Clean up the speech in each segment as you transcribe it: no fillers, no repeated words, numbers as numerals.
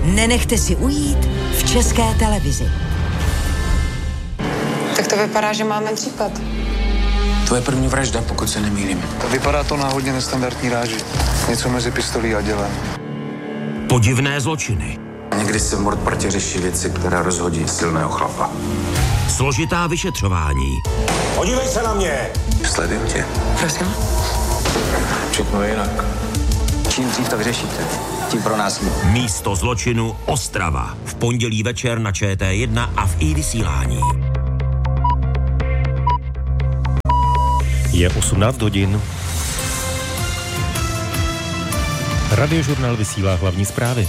nenechte si ujít v České televizi. Tak to vypadá, že máme případ. To je první vražda, pokud se nemýlím. Vypadá to na hodně nestandardní ráži. Něco mezi pistolí a dělem. Podivné zločiny. Někdy se v mordpartě řeší věci, které rozhodí silného chlapa. Složitá vyšetřování. Podívej se na mě! Sleduju tě. Prosím? Všechno je jinak. Čím dřív to vyřešíte, tím pro nás líp. Místo zločinu Ostrava. V pondělí večer na ČT1 a v iVysílání. Je 18 hodin. Radiožurnál vysílá hlavní zprávy.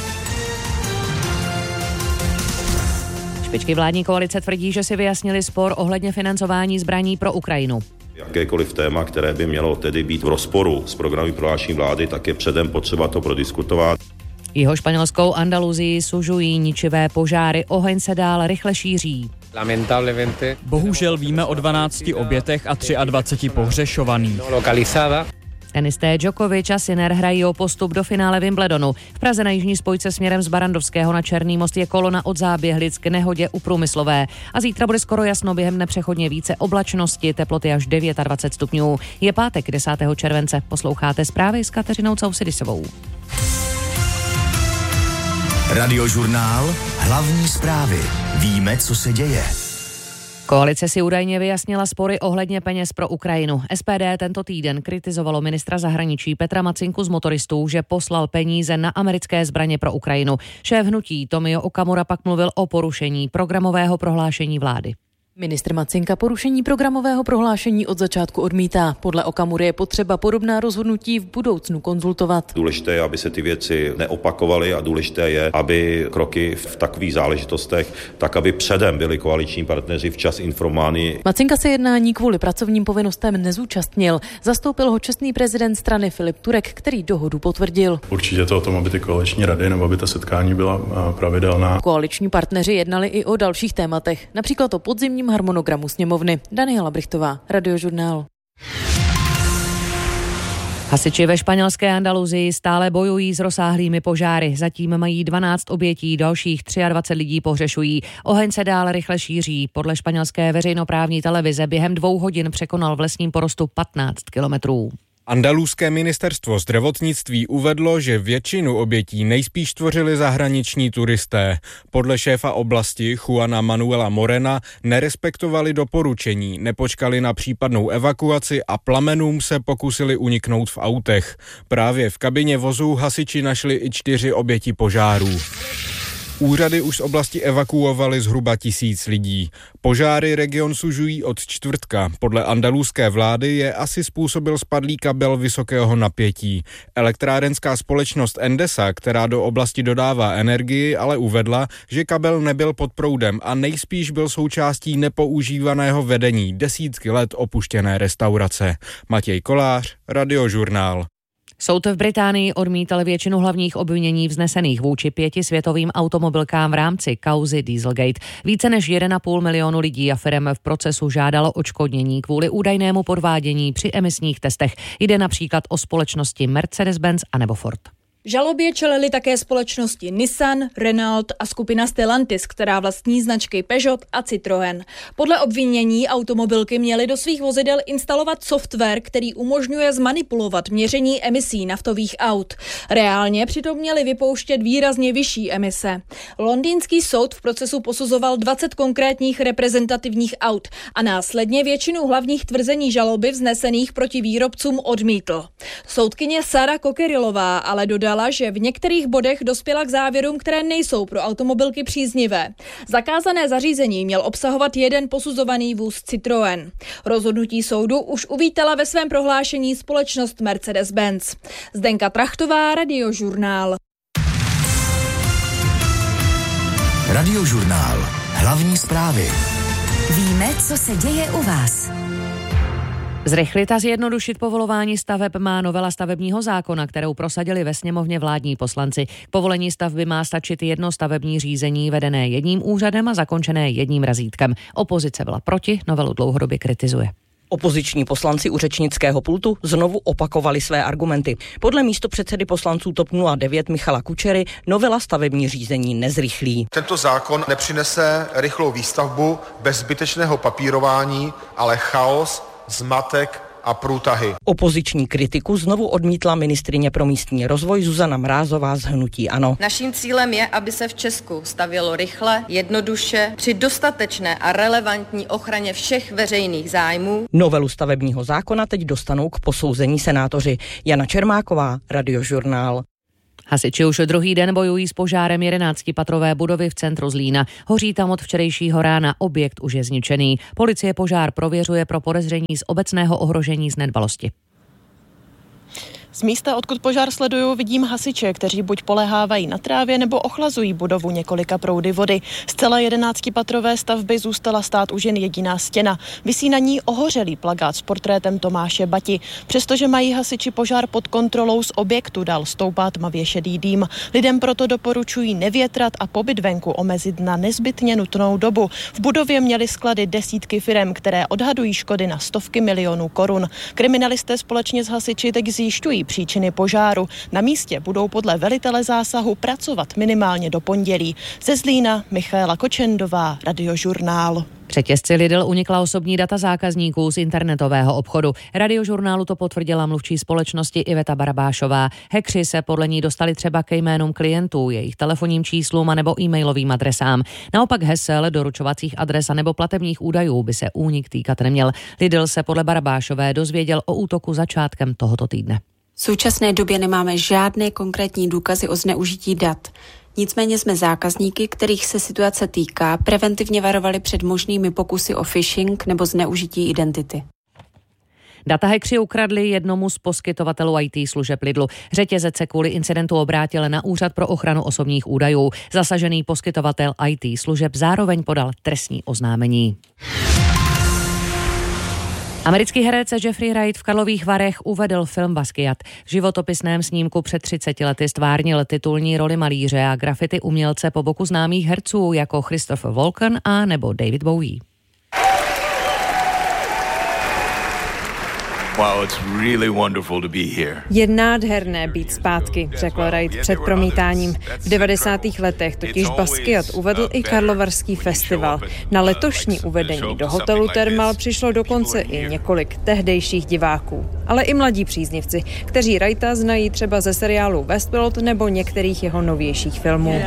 Špičky vládní koalice tvrdí, že si vyjasnili spor ohledně financování zbraní pro Ukrajinu. Jakékoliv téma, které by mělo tedy být v rozporu s programovým prohlášením vlády, tak je předem potřeba to prodiskutovat. Jeho španělskou Andaluzii sužují ničivé požáry, oheň se dál rychle šíří. Bohužel víme o 12 obětech a 23 pohřešovaných. Tenisté Djokovic a Sinner hrají o postup do finále Wimbledonu. V Praze na jižní spojce směrem z Barandovského na Černý most je kolona od Záběhlic k Nehodě u Průmyslové. A zítra bude skoro jasno, během dne přechodně více oblačnosti, teploty až 29 stupňů. Je pátek 10. července. Posloucháte zprávy s Kateřinou Causidisovou. Radiožurnál hlavní zprávy. Víme, co se děje. Koalice si údajně vyjasnila spory ohledně peněz pro Ukrajinu. SPD tento týden kritizovalo ministra zahraničí Petra Macinku z Motoristů, že poslal peníze na americké zbraně pro Ukrajinu. Šéf hnutí Tomio Okamura pak mluvil o porušení programového prohlášení vlády. Ministr Macinka porušení programového prohlášení od začátku odmítá. Podle Okamury je potřeba podobná rozhodnutí v budoucnu konzultovat. Důležité je, aby se ty věci neopakovaly a důležité je, aby kroky v takových záležitostech, tak aby předem byli koaliční partneři včas informováni. Macinka se jednání kvůli pracovním povinnostem nezúčastnil. Zastoupil ho čestný prezident strany Filip Turek, který dohodu potvrdil. Určitě to o tom, aby ty koaliční rady nebo aby ta setkání byla pravidelná. Koaliční partneři jednali i o dalších tématech, například o podzimním harmonogramu sněmovny. Daniela Brichtová, Radiožurnál. Hasiči ve španělské Andaluzii stále bojují s rozsáhlými požáry. Zatím mají 12 obětí, dalších 23 lidí pohřešují. Oheň se dál rychle šíří. Podle španělské veřejnoprávní televize během 2 hodin překonal v lesním porostu 15 kilometrů. Andalúské ministerstvo zdravotnictví uvedlo, že většinu obětí nejspíš tvořili zahraniční turisté. Podle šéfa oblasti Juana Manuela Morena nerespektovali doporučení, nepočkali na případnou evakuaci a plamenům se pokusili uniknout v autech. Právě v kabině vozů hasiči našli i 4 oběti požárů. Úřady už z oblasti evakuovaly zhruba 1000 lidí. Požáry region sužují od čtvrtka. Podle andalúské vlády je asi způsobil spadlý kabel vysokého napětí. Elektrárenská společnost Endesa, která do oblasti dodává energii, ale uvedla, že kabel nebyl pod proudem a nejspíš byl součástí nepoužívaného vedení desítky let opuštěné restaurace. Matěj Kolář, Radiožurnál. Soud v Británii odmítal většinu hlavních obvinění vznesených vůči 5 světovým automobilkám v rámci kauzy Dieselgate. Více než 1,5 milionu lidí a firem v procesu žádalo odškodnění kvůli údajnému podvádění při emisních testech. Jde například o společnosti Mercedes-Benz anebo Ford. Žalobě čelily také společnosti Nissan, Renault a skupina Stellantis, která vlastní značky Peugeot a Citroën. Podle obvinění automobilky měly do svých vozidel instalovat software, který umožňuje zmanipulovat měření emisí naftových aut. Reálně přitom měly vypouštět výrazně vyšší emise. Londýnský soud v procesu posuzoval 20 konkrétních reprezentativních aut a následně většinu hlavních tvrzení žaloby vznesených proti výrobcům odmítl. Soudkyně Sara Kokerilová ale dodala, že v některých bodech dospěla k závěrům, které nejsou pro automobilky příznivé. Zakázané zařízení měl obsahovat jeden posuzovaný vůz Citroën. Rozhodnutí soudu už uvítala ve svém prohlášení společnost Mercedes-Benz. Zdenka Trachtová, Radiožurnál. Radiožurnál. Hlavní zprávy. Víme, co se děje u vás. Zrychlit a zjednodušit povolování staveb má novela stavebního zákona, kterou prosadili ve sněmovně vládní poslanci. K povolení stavby má stačit jedno stavební řízení vedené jedním úřadem a zakončené jedním razítkem. Opozice byla proti, novelu dlouhodobě kritizuje. Opoziční poslanci u řečnického pultu znovu opakovali své argumenty. Podle místopředsedy poslanců TOP 09 Michala Kučery novela stavební řízení nezrychlí. Tento zákon nepřinese rychlou výstavbu bez zbytečného papírování, ale chaos, zmatek a průtahy. Opoziční kritiku znovu odmítla ministryně pro místní rozvoj Zuzana Mrázová z hnutí ANO. Naším cílem je, aby se v Česku stavělo rychle, jednoduše, při dostatečné a relevantní ochraně všech veřejných zájmů. Novelu stavebního zákona teď dostanou k posouzení senátoři. Jana Čermáková, Radiožurnál. Hasiči už druhý den bojují s požárem 11patrové budovy v centru Zlína. Hoří tam od včerejšího rána, objekt už je zničený. Policie požár prověřuje pro podezření z obecného ohrožení z nedbalosti. Z místa, odkud požár sleduju, vidím hasiče, kteří buď polehávají na trávě nebo ochlazují budovu několika proudy vody. Z celé 11patrové stavby zůstala stát už jen jediná stěna. Visí na ní ohořelý plakát s portrétem Tomáše Bati. Přestože mají hasiči požár pod kontrolou, z objektu dál stoupá tmavě šedý dým. Lidem proto doporučují nevětrat a pobyt venku omezit na nezbytně nutnou dobu. V budově měly sklady desítky firem, které odhadují škody na stovky milionů korun. Kriminalisté společně s hasiči teď zjišťují příčiny požáru. Na místě budou podle velitele zásahu pracovat minimálně do pondělí. Ze Zlína Michaela Kočendová, Radiožurnál. Řetězci Lidl unikla osobní data zákazníků z internetového obchodu. Radiožurnálu to potvrdila mluvčí společnosti Iveta Barabášová. Hackři se podle ní dostali třeba ke jménům klientů, jejich telefonním číslům anebo e-mailovým adresám. Naopak hesel, doručovacích adres nebo platebních údajů by se únik týkat neměl. Lidl se podle Barabášové dozvěděl o útoku začátkem tohoto týdne. V současné době nemáme žádné konkrétní důkazy o zneužití dat. Nicméně jsme zákazníky, kterých se situace týká, preventivně varovali před možnými pokusy o phishing nebo zneužití identity. Data hackři ukradli jednomu z poskytovatelů IT služeb Lidlu. Řetězec se kvůli incidentu obrátil na Úřad pro ochranu osobních údajů. Zasažený poskytovatel IT služeb zároveň podal trestní oznámení. Americký herec Jeffrey Wright v Karlových Varech uvedl film Basquiat. V životopisném snímku před 30 lety stvárnil titulní roli malíře a grafity umělce po boku známých herců jako Christopher Walken a nebo David Bowie. Wow, it's really wonderful to be here. Je nádherné být zpátky, řekl Wright před promítáním. V 90. letech totiž Basquiat uvedl i Karlovarský festival. Na letošní uvedení do hotelu Thermal přišlo dokonce i několik tehdejších diváků. Ale i mladí příznivci, kteří Wrighta znají třeba ze seriálu Westworld nebo některých jeho novějších filmů.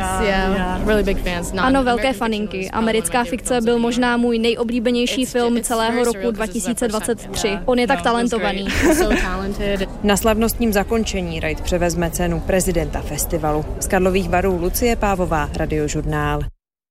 Ano, velké faninky. Americká fikce byl možná můj nejoblíbenější film celého roku 2023. On je tak talentovaný. Na slavnostním zakončení Wright převezme cenu prezidenta festivalu. Z Karlových Varů Lucie Pávová, Radiožurnál.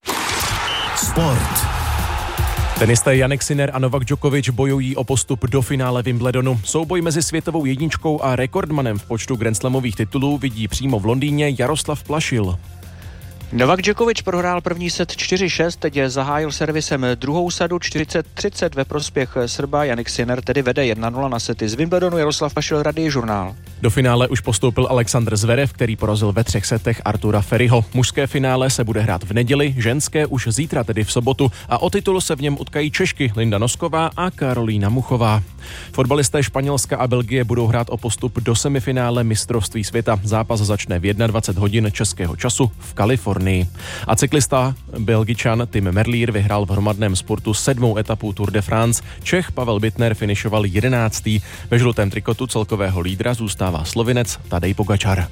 Sport. Tenisté Jannik Sinner a Novak Djokovic bojují o postup do finále Wimbledonu. Souboj mezi světovou jedničkou a rekordmanem v počtu grandslamových titulů vidí přímo v Londýně Jaroslav Plašil. Novak Djokovic prohrál první set 4-6, teď zahájil servisem druhou sadu 40-30 ve prospěch Srba. Jannik Sinner tedy vede 1-0 na sety. Z Wimbledonu Jaroslav Pašil, Radiožurnál. Do finále už postoupil Alexander Zverev, který porazil ve 3 setech Artura Ferryho. Mužské finále se bude hrát v neděli, ženské už zítra, tedy v sobotu, a o titul se v něm utkají Češky Linda Nosková a Karolína Muchová. Fotbalisté Španělska a Belgie budou hrát o postup do semifinále mistrovství světa. Zápas začne v 21 hodin českého času v Kalifornii. A cyklista Belgičan Tim Merlier vyhrál v hromadném sportu 7. etapu Tour de France. Čech Pavel Bittner finišoval 11. Ve žlutém trikotu celkového lídra zůstává Slovinec Tadej Pogačar.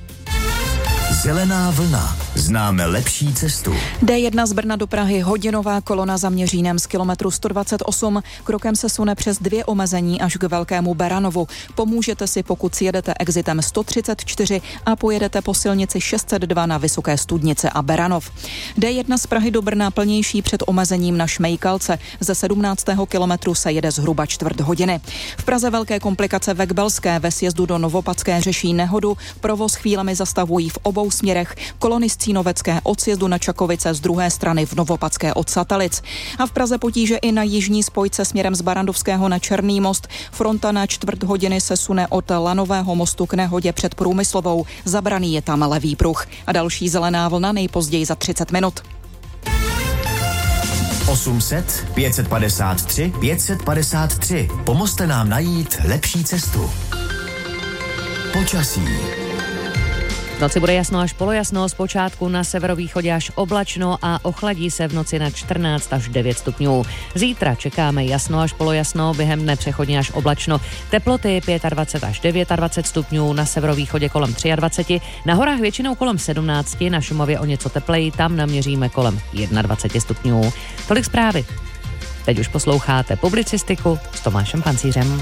Zelená vlna. Známe lepší cestu. D1 z Brna do Prahy, hodinová kolona za Měřínem z kilometru 128. Krokem se sune přes 2 omezení až k Velkému Beranovu. Pomůžete si, pokud sjedete exitem 134 a pojedete po silnici 602 na Vysoké Studnice a Beranov. D1 z Prahy do Brna plnější před omezením na Šmejkalce. Ze 17. kilometru se jede zhruba 1/4 hodiny. V Praze velké komplikace ve Kbelské, ve sjezdu do Novopadské řeší nehodu. Provoz chvílemi zastavují v obou směrech. Kolony z Cínovecké od sjezdu na Čakovice, z druhé strany v Novopadské od Satalic. A v Praze potíže i na jižní spojce směrem z Barandovského na Černý most. Fronta na 1/4 hodiny se sune od Lanového mostu k nehodě před Průmyslovou. Zabraný je tam levý pruh. A další zelená vlna nejpozději za 30 minut. 800 553 553. Pomozte nám najít lepší cestu. Počasí. V noci bude jasno až polojasno, zpočátku na severovýchodě až oblačno a ochladí se v noci na 14 až 9 stupňů. Zítra čekáme jasno až polojasno, během dne přechodně až oblačno. Teploty 25 až 29 stupňů, na severovýchodě kolem 23, na horách většinou kolem 17, na Šumavě o něco tepleji, tam naměříme kolem 21 stupňů. Tolik zprávy. Teď už posloucháte publicistiku s Tomášem Pancířem.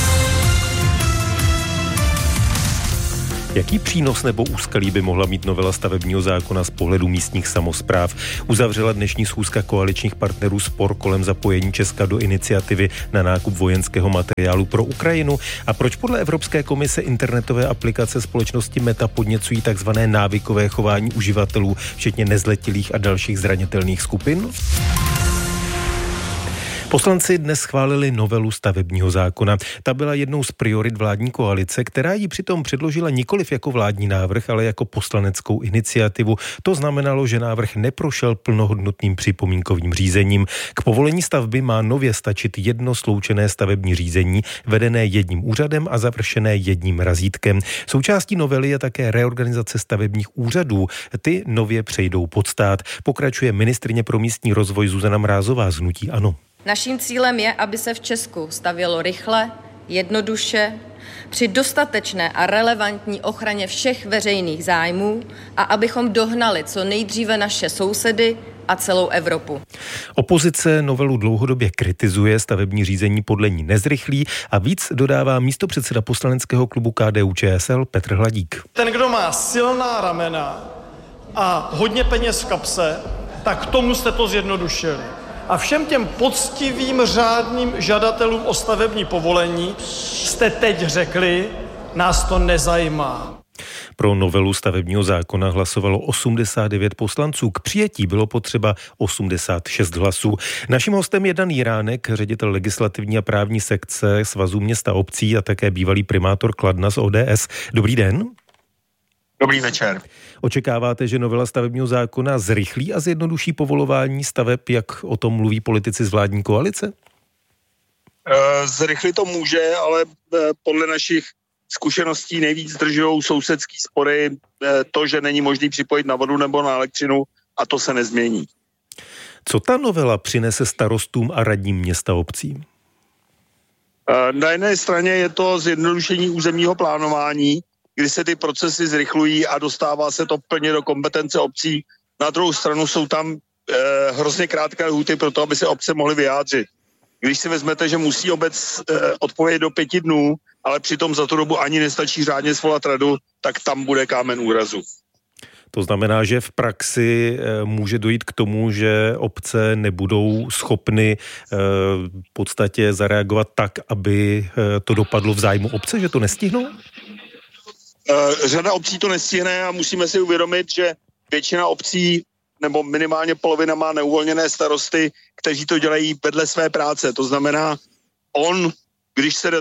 Jaký přínos nebo úskalí by mohla mít novela stavebního zákona z pohledu místních samospráv? Uzavřela dnešní schůzka koaličních partnerů spor kolem zapojení Česka do iniciativy na nákup vojenského materiálu pro Ukrajinu? A proč podle Evropské komise internetové aplikace společnosti Meta podněcují takzvané návykové chování uživatelů, včetně nezletilých a dalších zranitelných skupin? Poslanci dnes schválili novelu stavebního zákona. Ta byla jednou z priorit vládní koalice, která ji přitom předložila nikoliv jako vládní návrh, ale jako poslaneckou iniciativu. To znamenalo, že návrh neprošel plnohodnotným připomínkovým řízením. K povolení stavby má nově stačit jedno sloučené stavební řízení, vedené jedním úřadem a završené jedním razítkem. Součástí novely je také reorganizace stavebních úřadů. Ty nově přejdou pod stát. Pokračuje ministryně pro místní rozvoj Zuzana Mrázová z hnutí ANO. Naším cílem je, aby se v Česku stavělo rychle, jednoduše, při dostatečné a relevantní ochraně všech veřejných zájmů a abychom dohnali co nejdříve naše sousedy a celou Evropu. Opozice novelu dlouhodobě kritizuje, stavební řízení podle ní nezrychlí a víc dodává místopředseda poslaneckého klubu KDU-ČSL Petr Hladík. Ten, kdo má silná ramena a hodně peněz v kapse, tak tomu jste to zjednodušili. A všem těm poctivým řádným žadatelům o stavební povolení jste teď řekli, nás to nezajímá. Pro novelu stavebního zákona hlasovalo 89 poslanců. K přijetí bylo potřeba 86 hlasů. Naším hostem je Dan Jiránek, ředitel legislativní a právní sekce Svazu měst a obcí a také bývalý primátor Kladna z ODS. Dobrý den. Dobrý večer. Očekáváte, že novela stavebního zákona zrychlí a zjednoduší povolování staveb, jak o tom mluví politici z vládní koalice? Zrychlit to může, ale podle našich zkušeností nejvíc zdržují sousedský spory, to, že není možný připojit na vodu nebo na elektřinu, a to se nezmění. Co ta novela přinese starostům a radním města obcí? Na jedné straně je to zjednodušení územního plánování, kdy se ty procesy zrychlují a dostává se to plně do kompetence obcí. Na druhou stranu jsou tam hrozně krátké lhůty pro to, aby se obce mohly vyjádřit. Když si vezmete, že musí obec odpovědět do 5 dnů, ale přitom za tu dobu ani nestačí řádně svolat radu, tak tam bude kámen úrazu. To znamená, že v praxi může dojít k tomu, že obce nebudou schopny v podstatě zareagovat tak, aby to dopadlo v zájmu obce, že to nestihnou? Řada obcí to nestihne a musíme si uvědomit, že většina obcí nebo minimálně polovina má neuvolněné starosty, kteří to dělají vedle své práce. To znamená, on, když se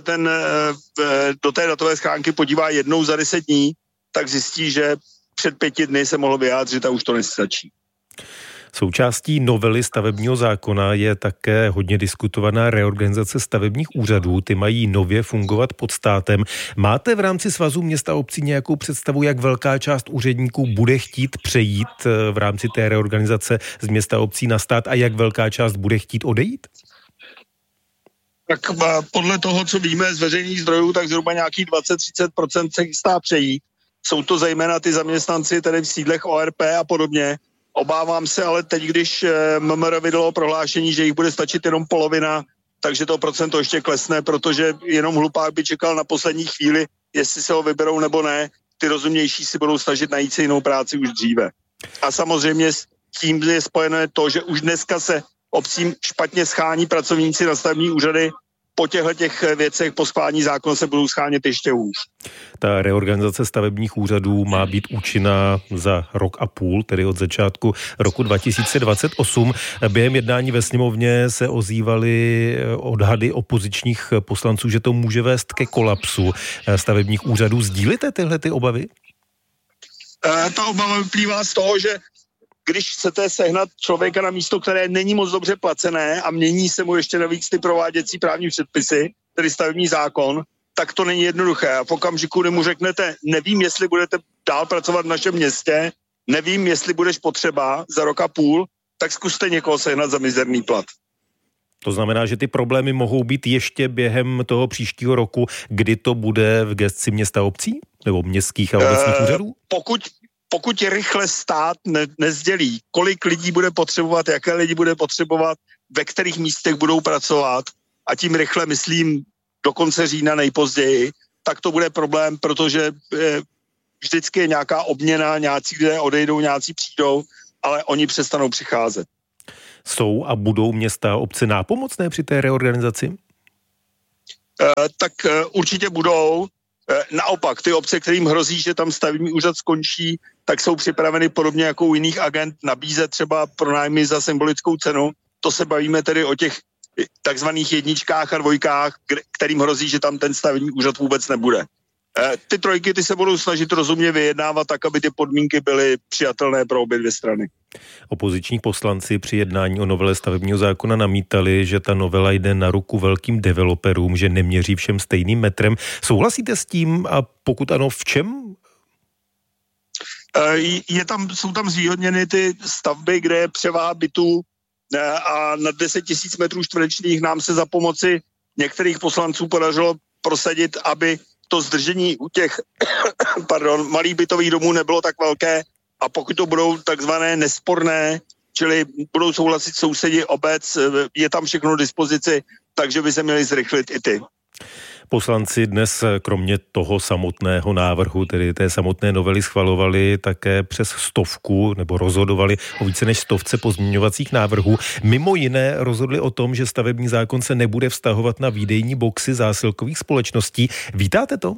do té datové schránky podívá jednou za 10 dní, tak zjistí, že před 5 dny se mohl vyjádřit a už to nestačí. Součástí novely stavebního zákona je také hodně diskutovaná reorganizace stavebních úřadů. Ty mají nově fungovat pod státem. Máte v rámci Svazu měst a obcí nějakou představu, jak velká část úředníků bude chtít přejít v rámci té reorganizace z města a obcí na stát a jak velká část bude chtít odejít? Tak podle toho, co víme z veřejných zdrojů, tak zhruba nějakých 20-30% se chystá přejít. Jsou to zejména ty zaměstnanci tedy v sídlech ORP a podobně. Obávám se, ale teď, když MMR vydalo prohlášení, že jich bude stačit jenom polovina, takže to procento ještě klesne, protože jenom hlupák by čekal na poslední chvíli, jestli se ho vyberou nebo ne. Ty rozumnější si budou snažit najít si jinou práci už dříve. A samozřejmě s tím je spojené to, že už dneska se obcím špatně schání pracovníci na stavební úřady. Po těch věcech po schválení zákona se budou schánět ještě hůř. Ta reorganizace stavebních úřadů má být účinná za rok a půl, tedy od začátku roku 2028. Během jednání ve sněmovně se ozývaly odhady opozičních poslanců, že to může vést ke kolapsu stavebních úřadů. Sdílíte tyhle ty obavy? Ta obava vyplývá z toho, že když chcete sehnat člověka na místo, které není moc dobře placené a mění se mu ještě navíc ty prováděcí právní předpisy, tedy stavební zákon, tak to není jednoduché. A v okamžiku, kdy mu řeknete, nevím, jestli budete dál pracovat v našem městě, nevím, jestli budeš potřeba za rok a půl, tak zkuste někoho sehnat za mizerný plat. To znamená, že ty problémy mohou být ještě během toho příštího roku, kdy to bude v gesci města obcí? Nebo městských a obecních úřadů? Pokud rychle stát nezdělí, kolik lidí bude potřebovat, jaké lidi bude potřebovat, ve kterých místech budou pracovat, a tím rychle myslím do konce října nejpozději, tak to bude problém, protože vždycky je nějaká obměna, nějací lidé odejdou, nějací přijdou, ale oni přestanou přicházet. Jsou a budou města a obce nápomocné při té reorganizaci? Tak určitě budou. Naopak, ty obce, kterým hrozí, že tam stavební úřad skončí, tak jsou připraveny podobně jako u jiných agent nabízet třeba pronájmy za symbolickou cenu. To se bavíme tedy o těch takzvaných jedničkách a dvojkách, kterým hrozí, že tam ten stavební úřad vůbec nebude. Ty trojky, ty se budou snažit rozumně vyjednávat tak, aby ty podmínky byly přijatelné pro obě dvě strany. Opoziční poslanci při jednání o novele stavebního zákona namítali, že ta novela jde na ruku velkým developerům, že neměří všem stejným metrem. Souhlasíte s tím a pokud ano, v čem? Jsou tam zvýhodněny ty stavby, kde je převáha bytů a na 10 000 metrů čtverečních nám se za pomoci některých poslanců podařilo prosadit, aby to zdržení u těch malých bytových domů nebylo tak velké, a pokud to budou takzvané nesporné, čili budou souhlasit sousedi, obec, je tam všechno k dispozici, takže by se měli zrychlit i ty. Poslanci dnes kromě toho samotného návrhu, tedy té samotné novely, schvalovali také přes 100 nebo rozhodovali o více než 100 pozměňovacích návrhů. Mimo jiné rozhodli o tom, že stavební zákon se nebude vztahovat na výdejní boxy zásilkových společností. Vítáte to?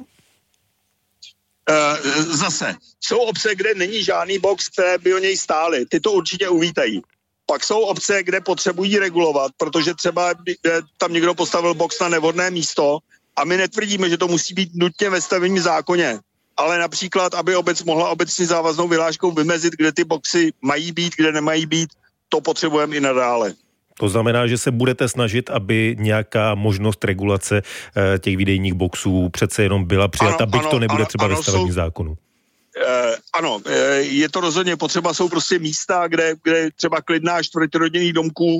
Zase, jsou obce, kde není žádný box, které by o něj stály. Ty to určitě uvítají. Pak jsou obce, kde potřebují regulovat, protože třeba tam někdo postavil box na nevhodné místo, a my netvrdíme, že to musí být nutně ve stavebním zákoně, ale například, aby obec mohla obecně závaznou vyhláškou vymezit, kde ty boxy mají být, kde nemají být, to potřebujeme i nadále. To znamená, že se budete snažit, aby nějaká možnost regulace těch výdejních boxů přece jenom byla přijata, byť to nebude třeba ve stavebním zákonu. Ano, je to rozhodně potřeba, jsou prostě místa, kde třeba klidná čtvrtrodinných domků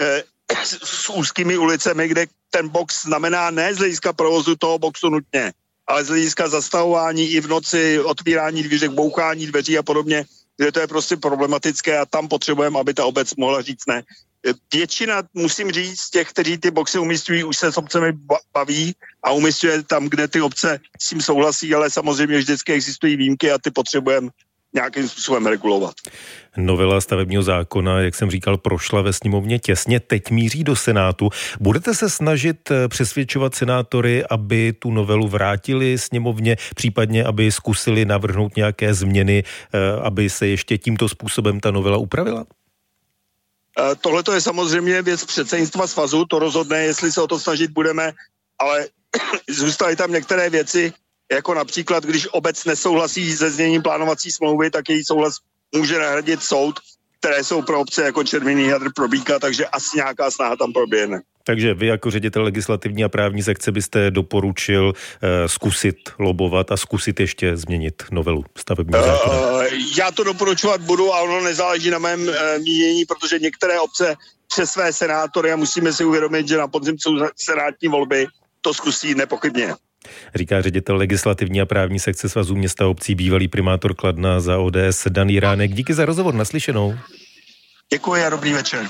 s úzkými ulicemi, kde ten box znamená ne z hlediska provozu toho boxu nutně, ale z hlediska zastavování i v noci, otvírání dvířek, bouchání dveří a podobně, kde to je prostě problematické a tam potřebujeme, aby ta obec mohla říct ne. Většina, musím říct, těch, kteří ty boxy umístují, už se s obcemi baví a umístuje tam, kde ty obce s tím souhlasí, ale samozřejmě vždycky existují výjimky a ty potřebujeme nějakým způsobem regulovat. Novela stavebního zákona, jak jsem říkal, prošla ve sněmovně těsně, teď míří do Senátu. Budete se snažit přesvědčovat senátory, aby tu novelu vrátili sněmovně, případně aby zkusili navrhnout nějaké změny, aby se ještě tímto způsobem ta novela upravila? Tohle to je samozřejmě věc předsednictva svazu, to rozhodne, jestli se o to snažit budeme, ale zůstaly tam některé věci, jako například, když obec nesouhlasí se zněním plánovací smlouvy, tak její souhlas může nahradit soud, které jsou pro obce jako červený hadr probíka, takže asi nějaká snaha tam proběhne. Takže vy jako ředitel legislativní a právní sekce byste doporučil zkusit lobovat a zkusit ještě změnit novelu stavebního zákona? Já to doporučovat budu a ono nezáleží na mém mínění, protože některé obce přes své senátory, a musíme si uvědomit, že na podzim jsou senátní volby, to zkusí nepochybně. Říká ředitel legislativní a právní sekce Svazu měst a obcí, bývalý primátor Kladna za ODS Dan Jiránek. Díky za rozhovor, naslyšenou. Děkuji a dobrý večer.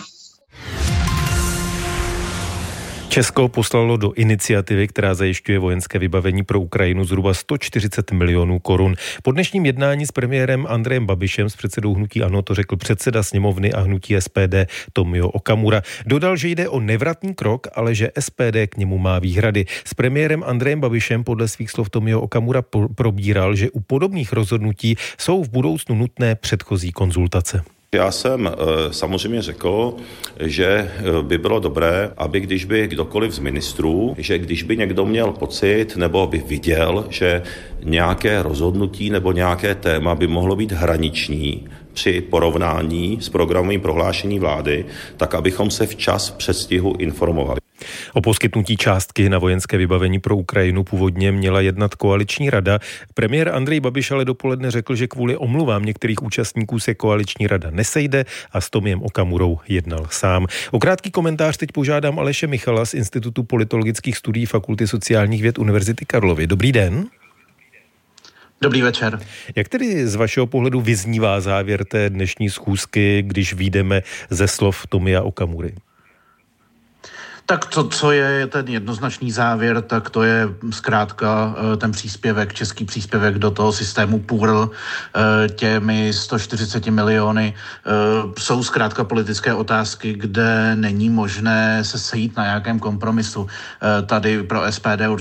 Česko poslalo do iniciativy, která zajišťuje vojenské vybavení pro Ukrajinu, zhruba 140 milionů korun. Po dnešním jednání s premiérem Andrejem Babišem, s předsedou hnutí ANO, to řekl předseda sněmovny a hnutí SPD Tomio Okamura. Dodal, že jde o nevratný krok, ale že SPD k němu má výhrady. S premiérem Andrejem Babišem podle svých slov Tomio Okamura probíral, že u podobných rozhodnutí jsou v budoucnu nutné předchozí konzultace. Já jsem samozřejmě řekl, že by bylo dobré, aby když by kdokoliv z ministrů, že když by někdo měl pocit nebo by viděl, že nějaké rozhodnutí nebo nějaké téma by mohlo být hraniční při porovnání s programovým prohlášení vlády, tak abychom se včas v předstihu informovali. O poskytnutí částky na vojenské vybavení pro Ukrajinu původně měla jednat koaliční rada. Premiér Andrej Babiš ale dopoledne řekl, že kvůli omluvám některých účastníků se koaliční rada nesejde a s Tomiem Okamurou jednal sám. O krátký komentář teď požádám Aleše Michala z Institutu politologických studií Fakulty sociálních věd Univerzity Karlovy. Dobrý den. Dobrý večer. Jak tedy z vašeho pohledu vyznívá závěr té dnešní schůzky, když vyjdeme ze slov Tomia Okamury? Tak to, co je ten jednoznačný závěr, tak to je zkrátka ten příspěvek, český příspěvek do toho systému PURL těmi 140 miliony. Jsou zkrátka politické otázky, kde není možné se sejít na nějakém kompromisu. Tady pro SPD